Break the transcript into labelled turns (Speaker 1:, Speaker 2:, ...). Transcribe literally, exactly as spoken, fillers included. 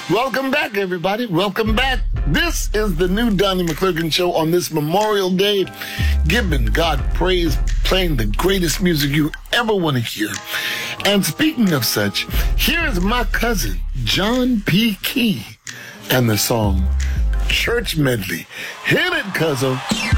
Speaker 1: Welcome back, everybody. Welcome back. This is the new Donnie McClurkin Show on this Memorial Day, giving God praise, playing the greatest music you ever want to hear. And speaking of such, here's my cousin, John P. Key, and the song Church Medley. Hit it, cousin.